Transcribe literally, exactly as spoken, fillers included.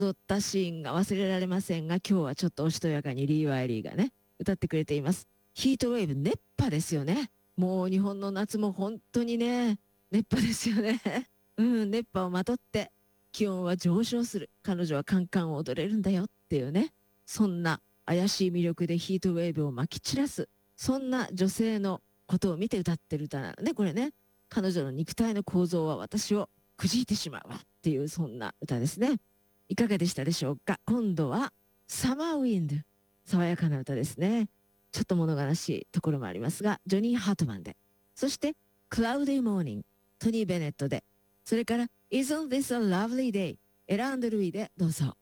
踊ったシーンが忘れられませんが、今日はちょっとおしとやかにリー・ワイリーがね、歌ってくれています。ヒートウェーブ、熱波ですよね。もう日本の夏も本当にね、熱波ですよね。うん、熱波をまとって気温は上昇する。彼女はカンカンを踊れるんだよっていうね。そんな怪しい魅力でヒートウェーブをまき散らす。そんな女性のことを見て歌ってる歌なのね、これね。彼女の肉体の構造は私をくじいてしまうわっていうそんな歌ですね。いかがでしたでしょうか。今度はサマーウィンド。爽やかな歌ですね。ちょっと物悲しいところもありますが、ジョニー・ハートマンで。そして、クラウディー・モーニング、トニー・ベネットで。それから、Isn't This a Lovely Day? エランド・ルイでどうぞ。